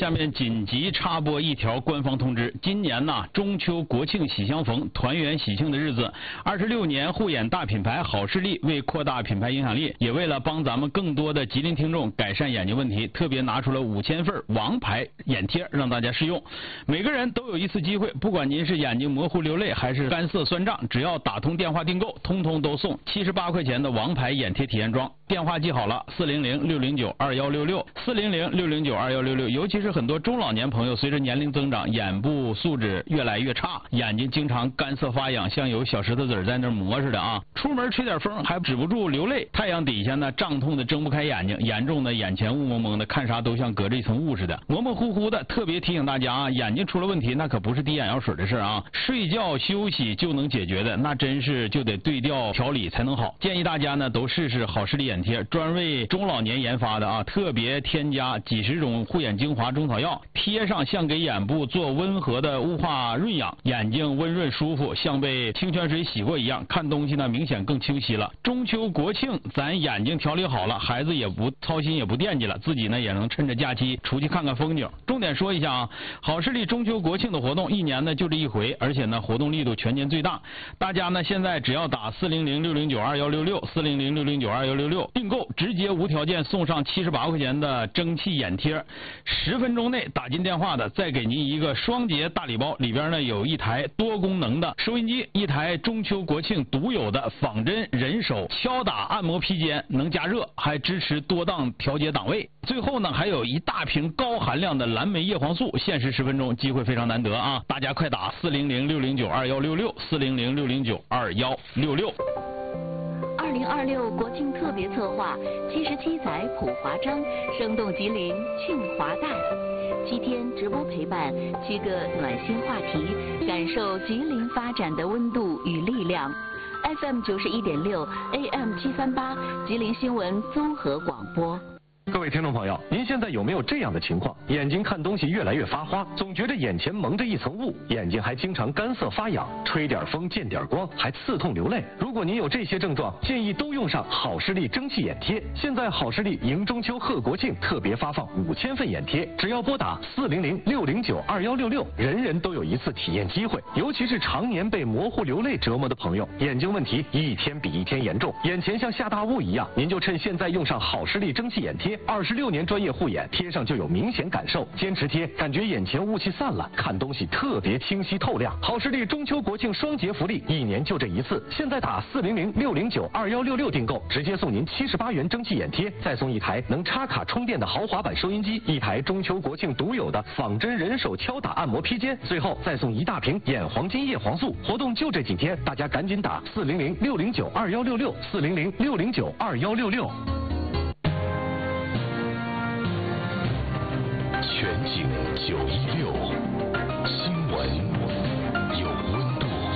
下面紧急插播一条官方通知：今年呢，中秋国庆喜相逢，团圆喜庆的日子，26年护眼大品牌好视力为扩大品牌影响力，也为了帮咱们更多的吉林听众改善眼睛问题，特别拿出了5000份王牌眼贴让大家试用。每个人都有一次机会，不管您是眼睛模糊流泪还是干涩酸胀，只要打通电话订购，通通都送78块钱的王牌眼贴体验装。电话记好了，400-609-2166，400-609-2166。尤其是很多中老年朋友，随着年龄增长，眼部素质越来越差，眼睛经常干涩发痒，像有小石头子在那磨似的啊。出门吹点风还止不住流泪，太阳底下呢胀痛的睁不开眼睛，严重的眼前雾蒙蒙的，看啥都像隔着一层雾似的，模模糊糊的。特别提醒大家啊，眼睛出了问题，那可不是滴眼药水的事啊，睡觉休息就能解决的，那真是就得对调调理才能好。建议大家呢都试试好视力眼贴，专为中老年研发的啊，特别添加几十种护眼精华中草药，贴上像给眼部做温和的雾化润养，眼睛温润舒服，像被清泉水洗过一样，看东西呢明显更清晰了。中秋国庆咱眼睛调理好了，孩子也不操心也不惦记了，自己呢也能趁着假期出去看看风景。重点说一下啊，好视力中秋国庆的活动一年呢就这一回，而且呢活动力度全年最大。大家呢现在只要打400-609-2166，400-609-2166订购，直接无条件送上78块钱的蒸汽眼贴，10分钟内打进电话的再给您一个双节大礼包，里边呢有一台多功能的收音机，一台中秋国庆独有的仿真人手敲打按摩披肩，能加热，还支持多档调节档位。最后呢还有一大瓶高含量的蓝莓叶黄素，限时10分钟，机会非常难得啊！大家快打400-609-2166，400-609-2166。 2026国庆特别策划，77载普华章，生动吉林庆华带，7天直播陪伴，7个暖心话题，感受吉林发展的温度与力量。FM 91.6 AM 738，吉林新闻综合广播。 各位听众朋友，您现在有没有这样的情况？眼睛看东西越来越发花，总觉得眼前蒙着一层雾，眼睛还经常干涩发痒，吹点风见点光还刺痛流泪。如果您有这些症状，建议都用上好视力蒸汽眼贴。现在好视力迎中秋贺国庆特别发放5000份眼贴，只要拨打400-609-2166，人人都有一次体验机会。尤其是常年被模糊流泪折磨的朋友，眼睛问题一天比一天严重，眼前像下大雾一样，您就趁现在用上好视力蒸汽眼贴。26年专业护眼，贴上就有明显感受。坚持贴，感觉眼前雾气散了，看东西特别清晰透亮。好视力中秋国庆双节福利，一年就这一次。现在打400-609-2166订购，直接送您78元蒸汽眼贴，再送一台能插卡充电的豪华版收音机，一台中秋国庆独有的仿真人手敲打按摩披肩，最后再送一大瓶眼黄金叶黄素。活动就这几天，大家赶紧打400-609-2166，400-609-2166。 全景916新闻